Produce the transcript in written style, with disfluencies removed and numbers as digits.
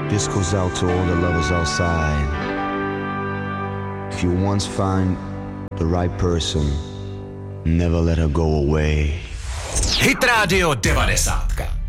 This goes out to all the lovers outside. If you once find the right person, never let her go away. Hit Radio 90.